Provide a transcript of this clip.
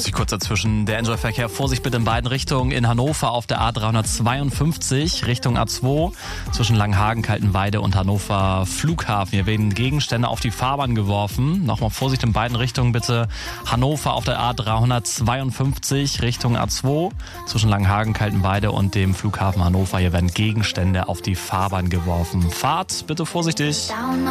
Muss ich kurz dazwischen. Der Enjoy-Verkehr, Vorsicht bitte in beiden Richtungen. In Hannover auf der A352 Richtung A2 zwischen Langenhagen, Kaltenweide und Hannover Flughafen. Hier werden Gegenstände auf die Fahrbahn geworfen. Nochmal Vorsicht in beiden Richtungen bitte. Hannover auf der A352 Richtung A2 zwischen Langenhagen, Kaltenweide und dem Flughafen Hannover. Hier werden Gegenstände auf die Fahrbahn geworfen. Fahrt bitte vorsichtig.